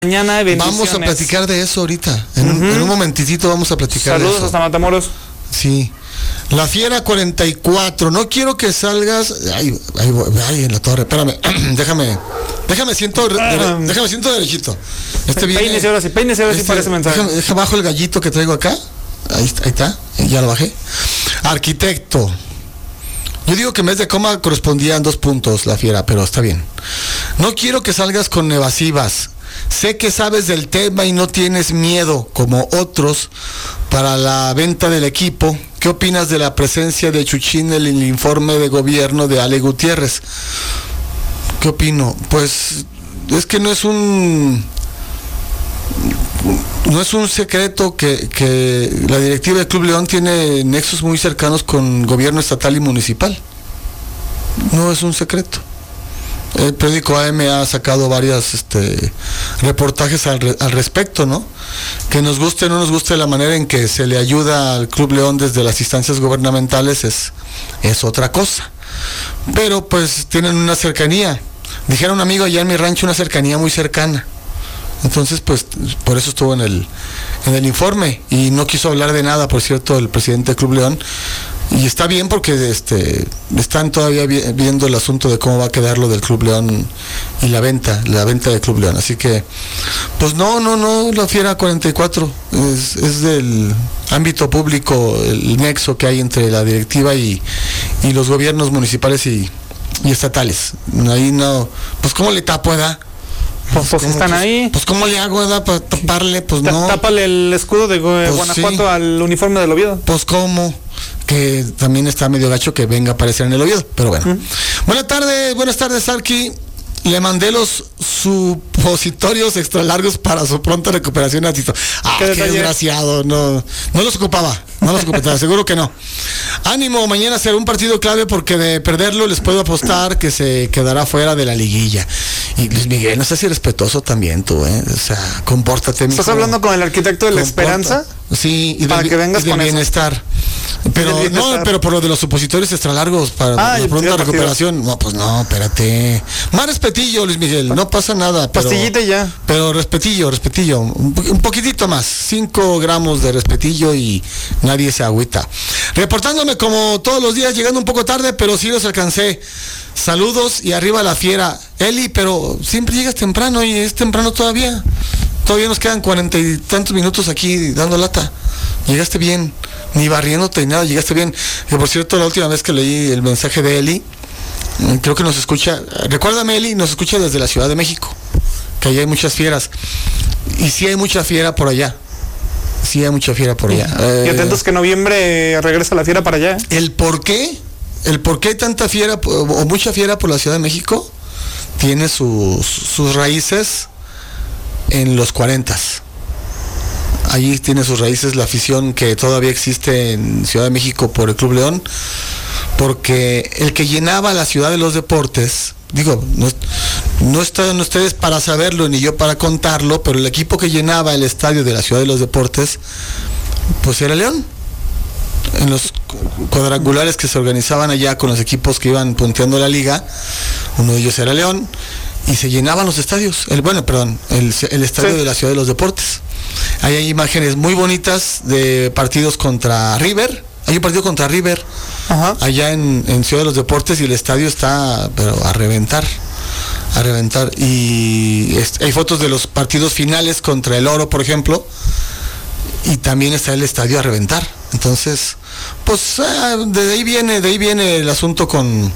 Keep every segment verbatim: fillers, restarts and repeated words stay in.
Mañana, bendiciones. Vamos a platicar de eso ahorita. En, uh-huh. un, en un momentitito vamos a platicar Saludos de eso. hasta Matamoros. Sí. La Fiera cuarenta y cuatro. No quiero que salgas. Ay, ay, ay en la torre. Espérame. déjame. Déjame siento. Uh, déjame siento derechito. Este viene. Peínese ahora sí. Peínese ahora sí para ese mensaje. Déjame, déjame bajo el gallito que traigo acá. Ahí, ahí está. Ya lo bajé. Arquitecto. Yo digo que en vez de coma correspondían dos puntos la Fiera, pero está bien. No quiero que salgas con evasivas. Sé que sabes del tema y no tienes miedo, como otros, para la venta del equipo. ¿Qué opinas de la presencia de Chuchín en el informe de gobierno de Ale Gutiérrez? ¿Qué opino? Pues es que no es un... No es un secreto que, que la directiva del Club León tiene nexos muy cercanos con gobierno estatal y municipal. No es un secreto. El periódico A M ha sacado varios este, reportajes al, re, al respecto, ¿no? Que nos guste o no nos guste la manera en que se le ayuda al Club León desde las instancias gubernamentales es, es otra cosa. Pero pues tienen una cercanía. Dijera un amigo allá en mi rancho, una cercanía muy cercana. Entonces, pues, por eso estuvo en el, en el informe. Y no quiso hablar de nada, por cierto, el presidente del Club León. Y está bien porque este están todavía vi, viendo el asunto de cómo va a quedar lo del Club León y la venta, la venta del Club León. Así que, pues no, no, no, la Fiera cuarenta y cuatro es, es del ámbito público, el nexo que hay entre la directiva y, y los gobiernos municipales y, y estatales. Ahí no, pues cómo le tapo, ¿verdad? Pues, pues están pues, ahí. Pues cómo le hago, ¿verdad? Para taparle, pues no. Tápale el escudo de pues Guanajuato sí. Al uniforme del Oviedo. Pues cómo, que también está medio gacho que venga a aparecer en el Oviedo, pero bueno. Uh-huh. Buenas tardes, buenas tardes, Arqui. Le mandé los supositorios extra largos para su pronta recuperación a Tito. Ah, qué, qué desgraciado, no, no los ocupaba, no los ocupaba, seguro que no. Ánimo, mañana será un partido clave porque de perderlo les puedo apostar que se quedará fuera de la liguilla. Y Luis Miguel, no seas si irrespetuoso también tú, ¿eh? O sea, compórtate. ¿Estás mijo. hablando con el arquitecto de la Comporta. Esperanza? Sí, y para de, que vengas y de con bienestar. Eso. Pero no, pero por lo de los supositorios extra largos para ah, la pronta recuperación. Partido. No, pues no, espérate. Más respetillo, Luis Miguel, no pasa nada. Pero, pastillita ya. Pero respetillo, respetillo. Un, un poquitito más. Cinco gramos de respetillo y nadie se agüita. Reportándome como todos los días, llegando un poco tarde, pero sí los alcancé. Saludos y arriba la Fiera. Eli, pero siempre llegas temprano y es temprano todavía. Todavía nos quedan cuarenta y tantos minutos aquí dando lata. Llegaste bien, ni barriéndote ni nada, llegaste bien. Que por cierto, la última vez que leí el mensaje de Eli, creo que nos escucha, recuérdame Eli, nos escucha desde la Ciudad de México, que allá hay muchas fieras. Y sí hay mucha fiera por allá. Sí hay mucha fiera por allá. Y atentos que en noviembre regresa la fiera para allá. ¿El por qué? ¿El por qué hay tanta fiera o mucha fiera por la Ciudad de México? Tiene sus, sus raíces en los cuarentas. Allí tiene sus raíces la afición que todavía existe en Ciudad de México por el Club León, porque el que llenaba la ciudad de los deportes, digo, no, no están ustedes para saberlo ni yo para contarlo, pero el equipo que llenaba el estadio de la ciudad de los deportes, pues era León. En los cuadrangulares que se organizaban allá con los equipos que iban punteando la liga, uno de ellos era León, y se llenaban los estadios, el bueno, perdón, el, el estadio sí. de la Ciudad de los Deportes. Ahí hay imágenes muy bonitas de partidos contra River, hay un partido contra River, Ajá. allá en, en Ciudad de los Deportes, y el estadio está, pero a reventar, a reventar, y es, hay fotos de los partidos finales contra el Oro, por ejemplo, y también está el estadio a reventar. Entonces, pues eh, de ahí viene, de ahí viene el asunto con,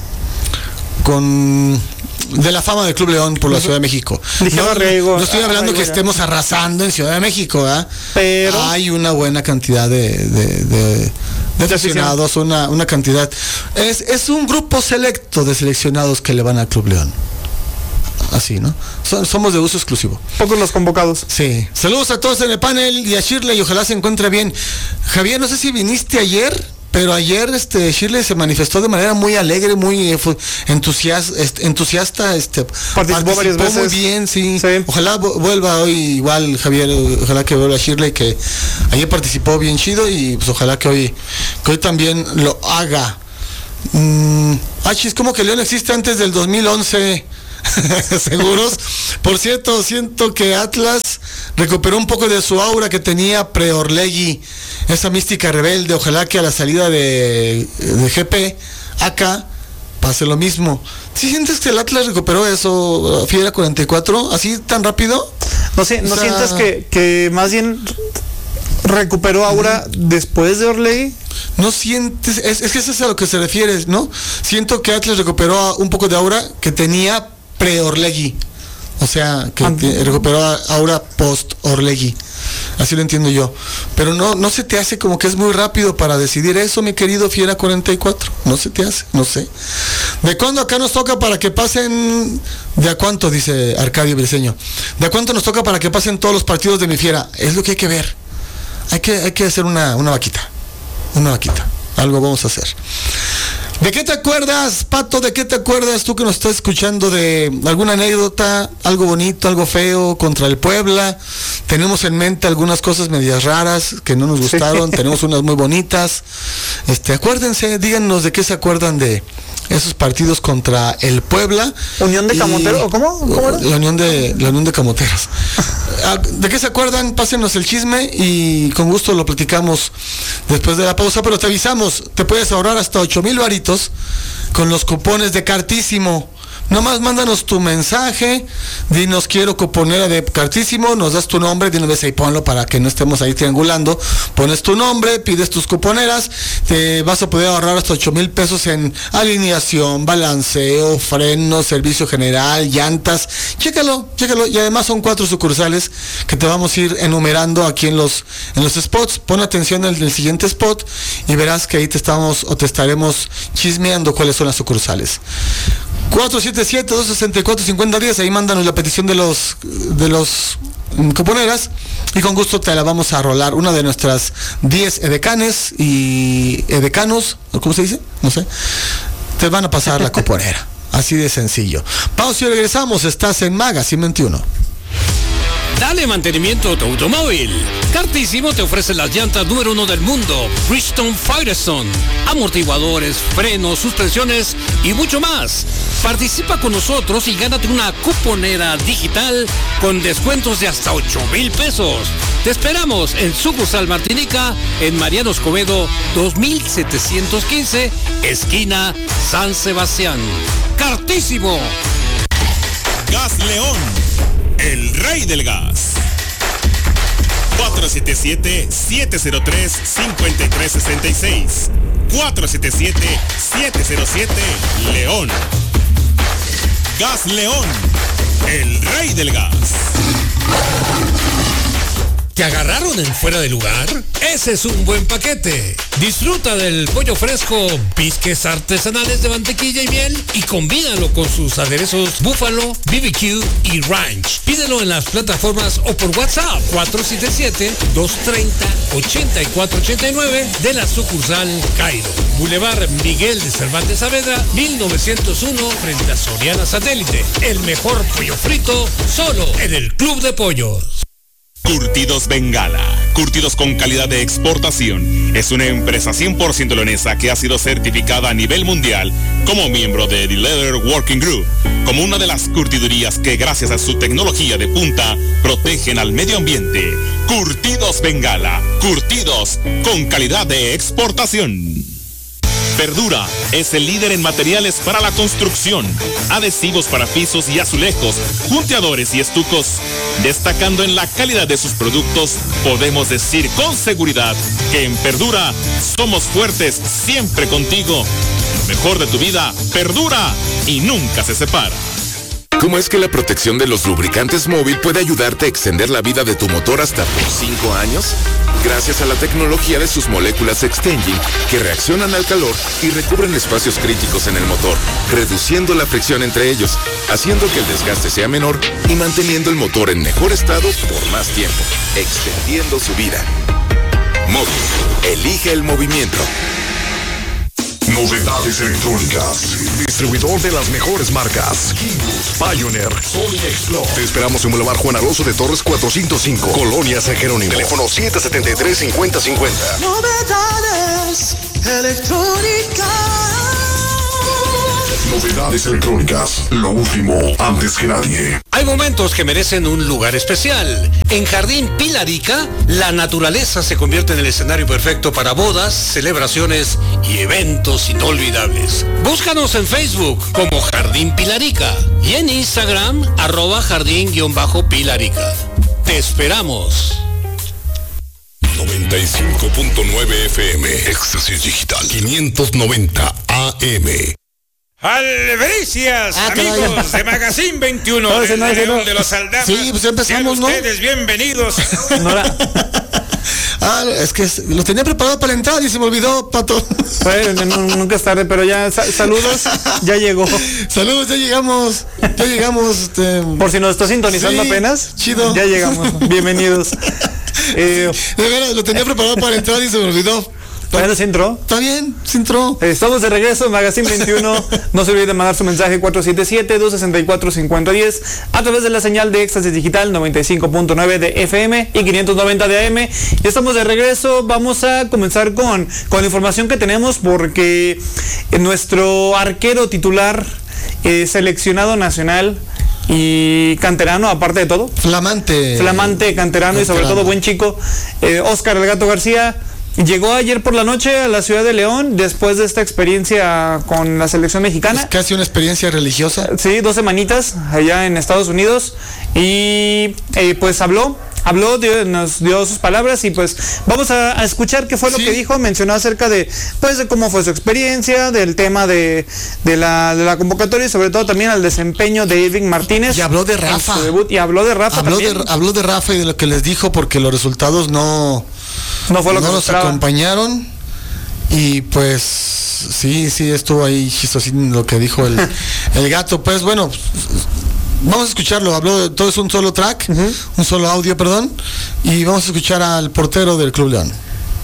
con de la fama del Club León por la Ciudad de México. No, no estoy hablando que estemos arrasando en Ciudad de México, ¿eh? Pero hay una buena cantidad de, de, de, de aficionados, una, una cantidad. Es, es un grupo selecto de seleccionados que le van al Club León. Así, ¿no? Somos de uso exclusivo. Pocos los convocados. Sí. Saludos a todos en el panel y a Shirley, y ojalá se encuentre bien. Javier, no sé si viniste ayer, pero ayer este Shirley se manifestó de manera muy alegre, muy entusiasta, entusiasta este, participó, participó varias veces. Muy bien, sí. sí. Ojalá vuelva hoy igual, Javier, ojalá que vuelva Shirley, que ayer participó bien chido, y pues ojalá que hoy, que hoy también lo haga. Mm, Achis, ¿cómo que León existe antes del dos mil once? seguros. Por cierto, siento que Atlas recuperó un poco de su aura que tenía pre-Orlegui, esa mística rebelde. Ojalá que a la salida de, de G P acá pase lo mismo. ¿Sí sientes que el Atlas recuperó eso, Fiera cuarenta y cuatro, así tan rápido? No sé, ¿no o sea, sientes que, que más bien recuperó aura uh-huh. después de Orlegui? No sientes, es, es que eso es a lo que se refiere, ¿no? Siento que Atlas recuperó un poco de aura que tenía pre-Orlegui. O sea, que te, recuperó aura post-Orlegui. Así lo entiendo yo. Pero no, no se te hace como que es muy rápido para decidir eso, mi querido Fiera cuarenta y cuatro. No se te hace, no sé. ¿De cuándo acá nos toca para que pasen? ¿De a cuánto? Dice Arcadio Briseño. ¿De a cuánto nos toca para que pasen todos los partidos de mi Fiera? Es lo que hay que ver. Hay que, hay que hacer una, una vaquita. Una vaquita. Algo vamos a hacer. ¿De qué te acuerdas, Pato? ¿De qué te acuerdas tú que nos estás escuchando? ¿De alguna anécdota, algo bonito, algo feo contra el Puebla? Tenemos en mente algunas cosas medias raras que no nos gustaron, sí. Tenemos unas muy bonitas. Este, acuérdense, díganos de qué se acuerdan de esos partidos contra el Puebla. ¿Unión de Camoteros? ¿Cómo? ¿Cómo era? La Unión de, la Unión de Camoteros. ¿De qué se acuerdan? Pásenos el chisme y con gusto lo platicamos después de la pausa, pero te avisamos, te puedes ahorrar hasta ocho mil varitos con los cupones de Cartísimo. Nomás mándanos tu mensaje, dinos quiero cuponera de Cartísimo, nos das tu nombre, de una vez ahí ponlo para que no estemos ahí triangulando, pones tu nombre, pides tus cuponeras, te vas a poder ahorrar hasta ocho mil pesos en alineación, balanceo, freno, servicio general, llantas, chécalo, chécalo, y además son cuatro sucursales que te vamos a ir enumerando aquí en los, en los spots. Pon atención en el siguiente spot y verás que ahí te estamos o te estaremos chismeando cuáles son las sucursales. cuatro siete siete, dos seis cuatro, cinco cero uno cero, ahí mándanos la petición de los de los cuponeras y con gusto te la vamos a rolar. Una de nuestras diez edecanes y edecanos, ¿cómo se dice? No sé. Te van a pasar la cuponera. Así de sencillo. Pausa y regresamos. Estás en Magazine veintiuno. Dale mantenimiento a tu automóvil. Cartísimo te ofrece las llantas número uno del mundo, Bridgestone Firestone, amortiguadores, frenos, suspensiones y mucho más. Participa con nosotros y gánate una cuponera digital con descuentos de hasta ocho mil pesos. Te esperamos en Sucursal Martinica, en Mariano Escobedo, dos mil setecientos quince, esquina San Sebastián. Cartísimo. Gas León, el rey del gas. cuatro siete siete, siete cero tres, cinco tres seis seis. cuatro siete siete, siete cero siete, León. Gas León, el rey del gas. ¿Te agarraron en fuera de lugar? Ese es un buen paquete. Disfruta del pollo fresco, bisques artesanales de mantequilla y miel y combínalo con sus aderezos búfalo, B B Q y ranch. Pídelo en las plataformas o por WhatsApp cuatro siete siete, dos tres cero, ocho cuatro ocho nueve de la sucursal Cairo. Boulevard Miguel de Cervantes Saavedra, mil novecientos uno, frente a Soriana Satélite. El mejor pollo frito solo en el Club de Pollos. Curtidos Bengala, curtidos con calidad de exportación. Es una empresa cien por ciento leonesa que ha sido certificada a nivel mundial como miembro de The Leather Working Group, como una de las curtidurías que gracias a su tecnología de punta protegen al medio ambiente. Curtidos Bengala, curtidos con calidad de exportación. Verdura es el líder en materiales para la construcción, adhesivos para pisos y azulejos, junteadores y estucos. Destacando en la calidad de sus productos, podemos decir con seguridad que en Verdura somos fuertes siempre contigo. Lo mejor de tu vida perdura y nunca se separa. ¿Cómo es que la protección de los lubricantes móvil puede ayudarte a extender la vida de tu motor hasta por cinco años? Gracias a la tecnología de sus moléculas Extenging, que reaccionan al calor y recubren espacios críticos en el motor, reduciendo la fricción entre ellos, haciendo que el desgaste sea menor y manteniendo el motor en mejor estado por más tiempo, extendiendo su vida. Móvil, elige el movimiento. Novedades electrónicas. Distribuidor de las mejores marcas. Keyboard, Pioneer, Sony Explore. Te esperamos en Boulevard Juan Alonso de Torres cuatrocientos cinco, Colonia San Jerónimo. Teléfono siete siete tres, cinco cero cinco cero. Novedades electrónicas. Novedades electrónicas, lo último, antes que nadie. Hay momentos que merecen un lugar especial. En Jardín Pilarica, la naturaleza se convierte en el escenario perfecto para bodas, celebraciones y eventos inolvidables. Búscanos en Facebook como Jardín Pilarica y en Instagram, arroba jardín-pilarica. Te esperamos. noventa y cinco punto nueve F M, Éxtasis Digital, quinientos noventa A M. Albricias, Ah, amigos de Magazine veintiuno, No, ese no, ese León no. de los Aldamas. Sí, pues ya empezamos, Sean ¿no? ustedes bienvenidos. No era- Ah, es que es- lo tenía preparado para la entrada y se me olvidó, Pato. Bueno, no- nunca es tarde, pero ya sa- saludos, ya llegó. Saludos, ya llegamos. Ya llegamos. Este... Por si nos está sintonizando Sí, apenas, chido. ya llegamos. Bienvenidos. Eh, De veras, lo tenía preparado para la entrada y se me olvidó. bueno, se entró. Está bien, se entró. Estamos de regreso en Magazine veintiuno. No se olvide de mandar su mensaje cuatro siete siete, dos seis cuatro, cinco cero uno cero a través de la señal de Éxtasis Digital noventa y cinco punto nueve de F M y quinientos noventa de A M. Ya estamos de regreso. Vamos a comenzar con, con la información que tenemos porque nuestro arquero titular, eh, seleccionado nacional y canterano, aparte de todo, Flamante. flamante canterano y sobre Canterano. todo buen chico, eh, Óscar El Gato García, llegó ayer por la noche a la ciudad de León después de esta experiencia con la selección mexicana. Es casi una experiencia religiosa. Sí, dos semanitas allá en Estados Unidos y eh, pues habló, habló, dio- nos dio sus palabras y pues vamos a, a escuchar qué fue lo Sí. que dijo. Mencionó acerca de pues de cómo fue su experiencia, del tema de, de, la, de la convocatoria y sobre todo también al desempeño de Irving Martínez. Y habló de en Rafa. su debut, y habló de Rafa Habló de, también. habló de Rafa y de lo que les dijo porque los resultados no, No fue lo que no se los esperaba. acompañaron. Y pues sí, sí, estuvo ahí chistosín lo que dijo el, el gato. Pues bueno, vamos a escucharlo. Habló de todo, es un solo track, un solo audio, perdón. Y vamos a escuchar al portero del Club León.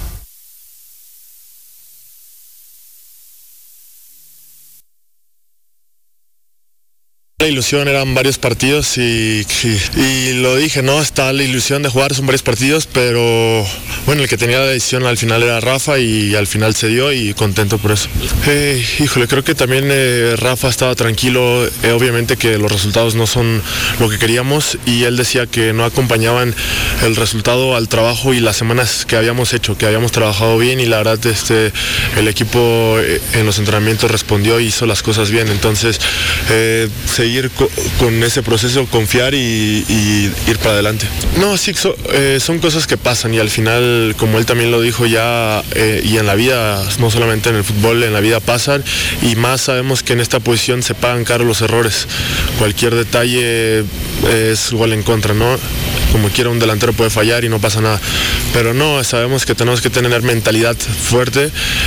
La ilusión eran varios partidos y, y, y lo dije, ¿no? Está la ilusión de jugar, son varios partidos, pero bueno, el que tenía la decisión al final era Rafa y al final se dio y contento por eso. Eh, híjole, creo que también eh, Rafa estaba tranquilo, eh, obviamente que los resultados no son lo que queríamos y él decía que no acompañaban el resultado al trabajo y las semanas que habíamos hecho, que habíamos trabajado bien y la verdad este, el equipo eh, en los entrenamientos respondió y hizo las cosas bien, entonces eh, seguir co con ese proceso, confiar y, y ir para adelante. No, sí, so, eh, son cosas que pasan y al final, como él también lo dijo ya, eh, y en la vida, no solamente en el fútbol, en la vida pasan y más sabemos que en esta posición se pagan caro los errores. Cualquier detalle es gol en contra, ¿no? Como quiera un delantero puede fallar y no pasa nada. Pero no, sabemos que tenemos que tener mentalidad fuerte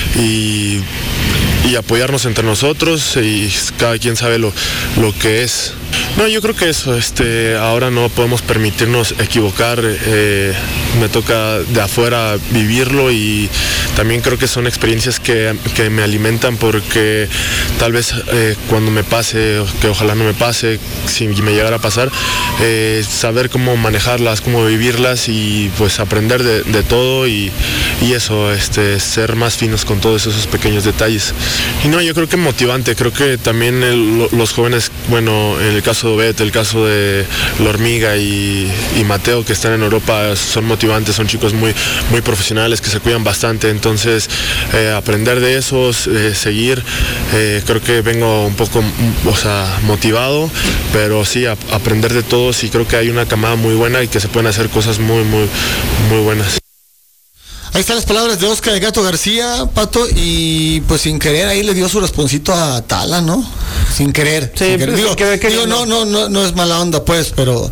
y, y apoyarnos entre nosotros y cada quien sabe lo, lo que es. No, yo creo que eso, este, ahora no podemos permitirnos equivocar, eh, me toca de afuera vivirlo y también creo que son experiencias que, que me alimentan porque tal vez eh, cuando me pase, que ojalá no me pase, si me llegara a pasar, eh, saber cómo manejarlas, cómo vivirlas y pues aprender de, de todo y, y eso, este, ser más finos con todos esos pequeños detalles. Y no, yo creo que motivante, creo que también el, los jóvenes, bueno, en el caso de Obed, el caso de La Hormiga y, y Mateo que están en Europa son motivantes, son chicos muy, muy profesionales que se cuidan bastante, entonces eh, aprender de esos, eh, seguir, eh, creo que vengo un poco, o sea, motivado, pero sí, a, aprender de todos y creo que hay una camada muy buena y que se pueden hacer cosas muy, muy, muy buenas. Ahí están las palabras de Óscar El Gato García, Pato, y pues sin querer ahí le dio su rasponcito a Tala, ¿no? Sin querer. Sí, sin querer. pues, Digo, que- que- digo, no, no, no, no es mala onda, pues, pero,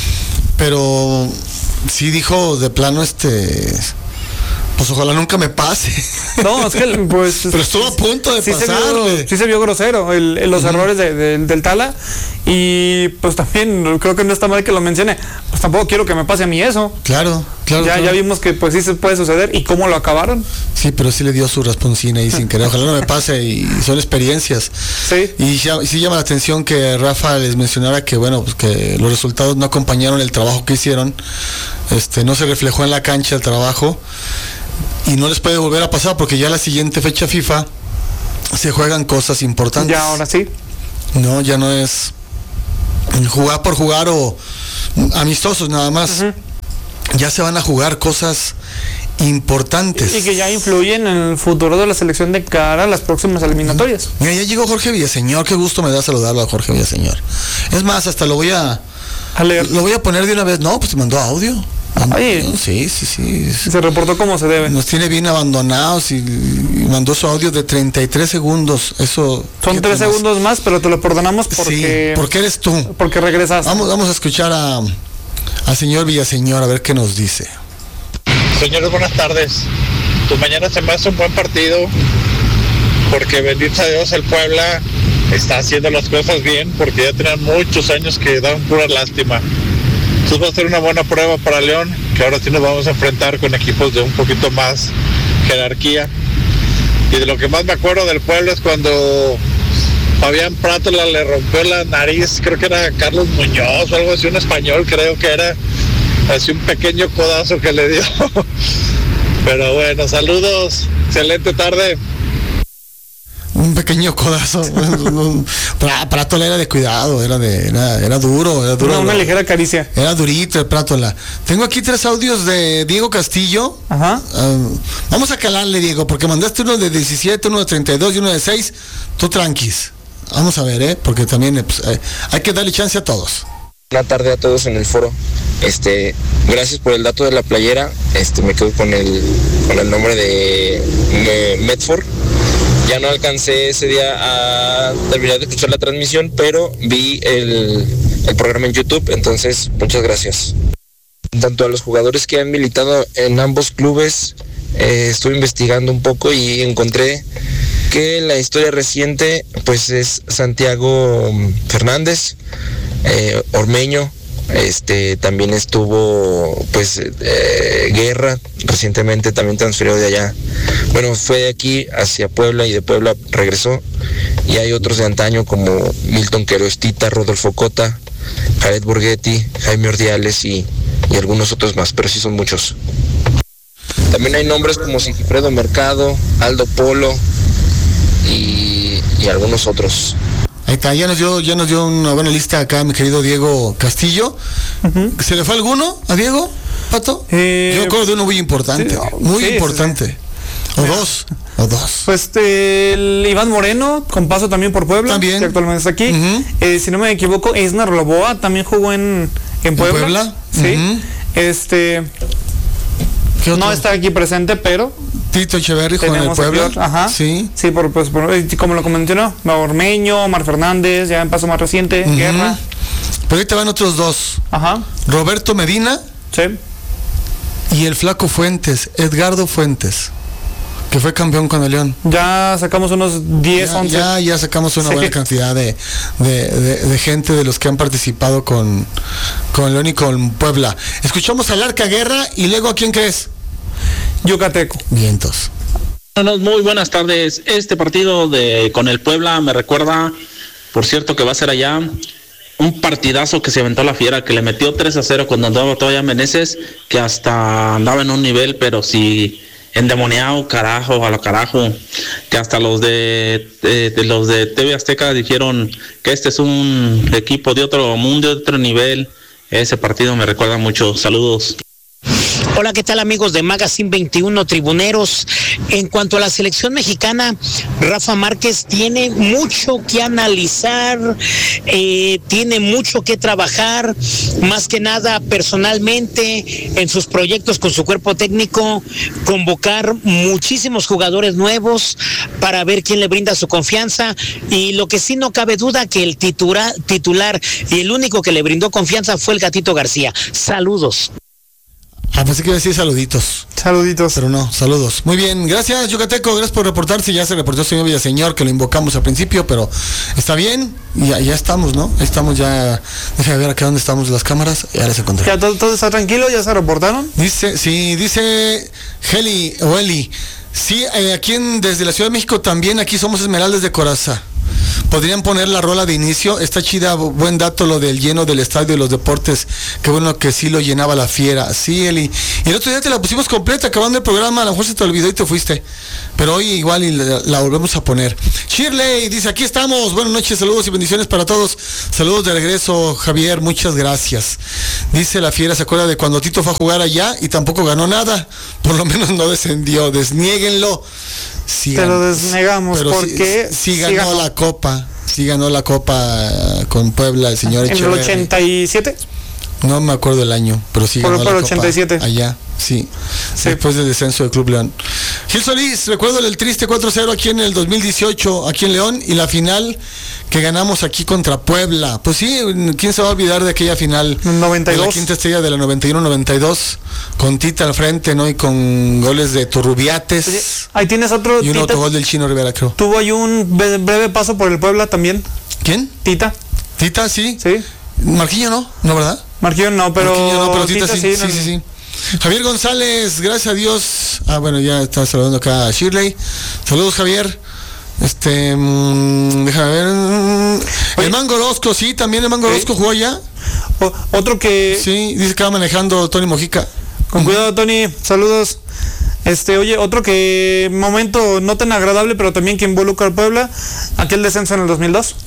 pero sí dijo de plano, este, pues ojalá nunca me pase. No, es que pues Pero estuvo a punto de sí se pasarle. vio, sí se vio grosero el, el- los uh-huh. errores de, de, del Tala y pues también creo que no está mal que lo mencione, pues tampoco quiero que me pase a mí eso. Claro, claro. Ya, claro. ya vimos que pues sí se puede suceder y cómo lo acabaron. Sí, pero sí le dio su rasponcina ahí sin querer. Ojalá no me pase y son experiencias. Sí. Y, ya, y sí llama la atención que Rafa les mencionara que bueno, pues que los resultados no acompañaron el trabajo que hicieron. Este, no se reflejó en la cancha el trabajo. Y no les puede volver a pasar porque ya la siguiente fecha FIFA se juegan cosas importantes. Ya ahora sí. No, ya no es jugar por jugar o amistosos nada más. Uh-huh. Ya se van a jugar cosas importantes. Y que ya influyen en el futuro de la selección de cara a las próximas eliminatorias. Mira, ya llegó Jorge Villaseñor, qué gusto me da saludarlo a Jorge Villaseñor. Es más, hasta lo voy a, a leer. Lo voy a poner de una vez. No, pues te mandó audio. Oye, sí, sí, sí. Se reportó como se debe. Nos tiene bien abandonados y, y mandó su audio de treinta y tres segundos. Eso. Son tres segundos más, pero te lo perdonamos porque. Sí, porque eres tú. Porque regresas. Vamos, vamos a escuchar a al señor Villaseñor a ver qué nos dice. Señores, buenas tardes. Pues mañana se me hace un buen partido porque bendito sea Dios el Puebla está haciendo las cosas bien porque ya tenían muchos años que daban pura lástima. Entonces va a ser una buena prueba para León, que ahora sí nos vamos a enfrentar con equipos de un poquito más jerarquía. Y de lo que más me acuerdo del Puebla es cuando Fabián Prátola le rompió la nariz, creo que era Carlos Muñoz o algo así, un español creo que era, así un pequeño codazo que le dio. Pero bueno, saludos, excelente tarde. Un pequeño codazo. Prátola era de cuidado, era de, era, era duro, era duro. Una, una ligera caricia. Era durito el Prátola. Tengo aquí tres audios de Diego Castillo. Ajá. Uh, vamos a calarle, Diego, porque mandaste uno de diecisiete, uno de treinta y dos y uno de seis. Tú tranquis. Vamos a ver, ¿eh? Porque también pues, eh, hay que darle chance a todos. Buena tarde a todos en el foro. Este, gracias por el dato de la playera. Este, me quedo con el, con el nombre de me, Medford. Ya no alcancé ese día a terminar de escuchar la transmisión, pero vi el, el programa en YouTube, entonces muchas gracias. Tanto a los jugadores que han militado en ambos clubes, eh, estuve investigando un poco y encontré que la historia reciente pues es Santiago Fernández, eh, Ormeño. Este también estuvo pues eh, Guerra, recientemente también transfirió de allá, bueno fue de aquí hacia Puebla y de Puebla regresó, y hay otros de antaño como Milton Querostita, Rodolfo Cota, Jared Borghetti, Jaime Ordiales y, y algunos otros más, pero sí son muchos. También hay nombres como Sigifredo Mercado, Aldo Polo y, y algunos otros. Ahí está, ya nos dio, ya nos dio una buena lista acá mi querido Diego Castillo. Uh-huh. ¿Se le fue alguno a Diego, Pato? Eh, Yo me acuerdo de uno muy importante, sí, muy sí, importante. Sí, sí. O Mira. dos, o dos. Pues eh, el Iván Moreno, con paso también por Puebla, también. Que actualmente está aquí. Uh-huh. Eh, si no me equivoco, Eisner Loboa también jugó en, en Puebla. ¿En Puebla? Sí. Uh-huh. Este... No está aquí presente, pero Tito Echeverri jugó en el Puebla. Ajá. Sí. Sí, por, pues, por, como lo mencionó, Ormeño, Omar Fernández, ya en paso más reciente, uh-huh. Guerra. Pero ahí te van otros dos. Ajá. Roberto Medina. Sí. Y el flaco Fuentes, Edgardo Fuentes, que fue campeón con el León. Ya sacamos unos diez, ya, once. Ya, ya sacamos una sí. buena cantidad de, de, de, de gente de los que han participado con, con León y con Puebla. Escuchamos al Arca Guerra y luego ¿a quién crees? Yucateco. Vientos. Muy buenas tardes. Este partido de con el Puebla me recuerda, por cierto, que va a ser allá un partidazo que se aventó la Fiera, que le metió tres a cero cuando andaba todavía Meneses, que hasta andaba en un nivel, pero sí endemoniado, carajo, a lo carajo, que hasta los de, de, de los de T V Azteca dijeron que este es un equipo de otro mundo, de otro nivel. Ese partido me recuerda mucho. Saludos. Hola, ¿qué tal amigos de Magazine veintiuno Tribuneros? En cuanto a la selección mexicana, Rafa Márquez tiene mucho que analizar, eh, tiene mucho que trabajar, más que nada personalmente en sus proyectos con su cuerpo técnico, convocar muchísimos jugadores nuevos para ver quién le brinda su confianza, y lo que sí no cabe duda que el titular, titular y el único que le brindó confianza fue el Gatito García. Saludos. Ah, pensé que iba a decir saluditos. Saluditos. Pero no, saludos. Muy bien, gracias Yucateco, gracias por reportarse. Ya se reportó el señor Villaseñor, que lo invocamos al principio, pero está bien. Y ya, ya estamos, ¿no? Estamos ya. Déjame ver acá dónde estamos las cámaras. Ya les encontré. ¿Ya todo, todo está tranquilo? ¿Ya se reportaron? Dice, sí, dice Heli o Eli. Sí, eh, aquí en, desde la Ciudad de México también, aquí somos Esmeraldas de Corazá. podrían poner la rola de inicio. Está chida, buen dato lo del lleno del estadio de los deportes. Qué bueno que sí lo llenaba la fiera. Sí, Eli. Y el otro día te la pusimos completa, acabando el programa, a lo mejor se te olvidó y te fuiste. Pero hoy igual y la, la volvemos a poner. Shirley dice, aquí estamos. Buenas noches, saludos y bendiciones para todos. Saludos de regreso, Javier, muchas gracias. Dice la fiera, se acuerda de cuando Tito fue a jugar allá y tampoco ganó nada. Por lo menos no descendió, desniéguenlo. Sí, te lo desnegamos pero porque sí, sí ganó, sí ganó la copa, sí ganó la copa con Puebla el señor Echeverri. ¿En el ochenta y siete? No me acuerdo el año, pero sí ganó por, por la ochenta y siete. Copa allá, sí, sí, después del descenso del Club León. Gil Solís, recuerdo el triste cuatro cero aquí en el dos mil dieciocho, aquí en León, y la final que ganamos aquí contra Puebla. Pues sí, ¿quién se va a olvidar de aquella final? noventa y dos. De la quinta estrella de la noventa y uno noventa y dos, con Tita al frente, ¿no? Y con goles de Turrubiates. Oye, ahí tienes otro. Y un autogol del Chino Rivera, creo. Tuvo ahí un breve paso por el Puebla también. ¿Quién? Tita. Tita, sí. Sí. Marquillo no, ¿no, verdad? Marquillo no, pero, Marquillo no, pero Tita, Tita sí, sí, no, sí, sí, sí. Javier González, gracias a Dios. Ah, bueno, ya está saludando acá a Shirley. Saludos, Javier. Este, mmm, déjame ver. Oye, el Mango Orozco, sí, también el Mango Orozco jugó allá. O, otro que. Sí, dice que va manejando Tony Mojica. Con uh-huh. cuidado, Tony, saludos. Este, oye, otro que momento no tan agradable, pero también que involucra al Puebla, aquel descenso en el dos mil dos.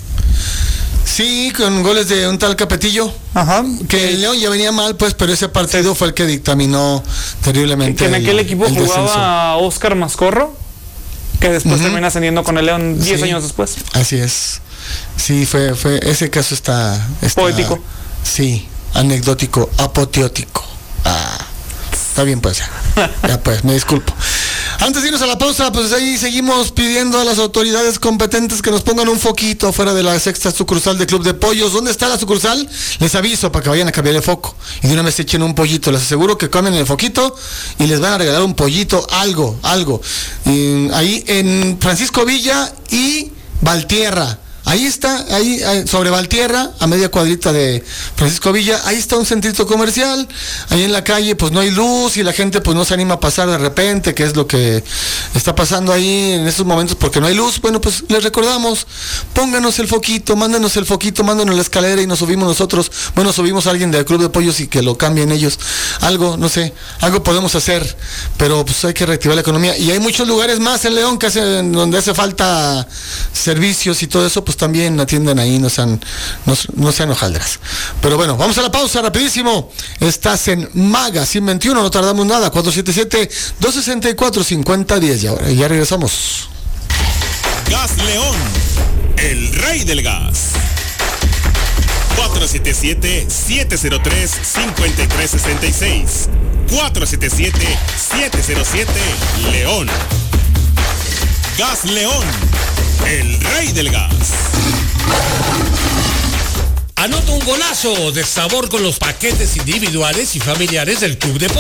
Sí, con goles de un tal Capetillo. Ajá. Que el León ya venía mal, pues, pero ese partido fue el que dictaminó terriblemente. Que en el, aquel equipo el jugaba Óscar Mascorro, que después uh-huh. termina ascendiendo con el León diez sí, años después. Así es. Sí, fue, fue, ese caso está, está poético. Sí, anecdótico, apoteótico. Ah, está bien, pues. Ya pues, me disculpo. Antes de irnos a la pausa, pues ahí seguimos pidiendo a las autoridades competentes que nos pongan un foquito fuera de la sexta sucursal de Club de Pollos. ¿Dónde está la sucursal? Les aviso para que vayan a cambiar el foco y de una vez echen un pollito. Les aseguro que comen el foquito y les van a regalar un pollito, algo, algo. Y ahí en Francisco Villa y Valtierra. Ahí está, ahí, ahí sobre Valtierra, a media cuadrita de Francisco Villa, ahí está un centrito comercial, ahí en la calle pues no hay luz y la gente pues no se anima a pasar de repente, que es lo que está pasando ahí en estos momentos porque no hay luz. Bueno, pues les recordamos, pónganos el foquito, mándenos el foquito, mándenos la escalera y nos subimos nosotros, bueno, subimos a alguien del Club de Pollos y que lo cambien ellos, algo, no sé, algo podemos hacer, pero pues hay que reactivar la economía y hay muchos lugares más en León que hace, donde hace falta servicios y todo eso, pues también atienden ahí, no sean, no, no sean hojaldras. Pero bueno, vamos a la pausa rapidísimo. Estás en Magazine veintiuno, no tardamos nada, cuatro siete siete, dos seis cuatro, cinco cero uno cero y ahora ya regresamos. Gas León, el rey del gas. cuatro siete siete, siete cero tres, cinco tres seis seis. cuatro siete siete, siete cero siete, León. Gas León, el rey del gas. Anota un golazo de sabor con los paquetes individuales y familiares del Club de